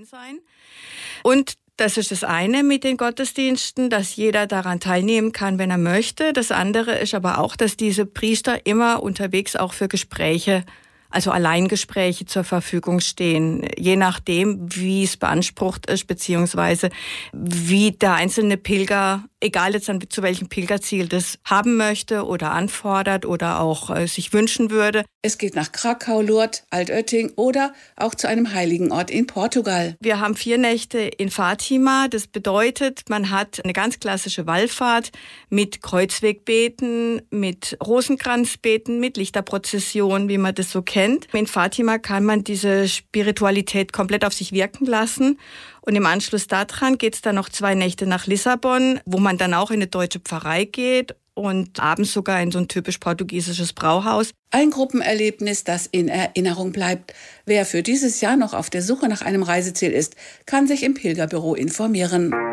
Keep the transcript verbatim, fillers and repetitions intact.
allein sein. Und das ist das eine mit den Gottesdiensten, dass jeder daran teilnehmen kann, wenn er möchte. Das andere ist aber auch, dass diese Priester immer unterwegs auch für Gespräche, also Alleingespräche zur Verfügung stehen, je nachdem, wie es beansprucht ist, beziehungsweise wie der einzelne Pilger, egal jetzt dann zu welchem Pilgerziel, das haben möchte oder anfordert oder auch äh, sich wünschen würde. Es geht nach Krakau, Lourdes, Altötting oder auch zu einem heiligen Ort in Portugal. Wir haben vier Nächte in Fatima. Das bedeutet, man hat eine ganz klassische Wallfahrt mit Kreuzwegbeten, mit Rosenkranzbeten, mit Lichterprozession, wie man das so kennt. In Fatima kann man diese Spiritualität komplett auf sich wirken lassen. Und im Anschluss daran geht es dann noch zwei Nächte nach Lissabon, wo man dann auch in eine deutsche Pfarrei geht und abends sogar in so ein typisch portugiesisches Brauhaus. Ein Gruppenerlebnis, das in Erinnerung bleibt. Wer für dieses Jahr noch auf der Suche nach einem Reiseziel ist, kann sich im Pilgerbüro informieren.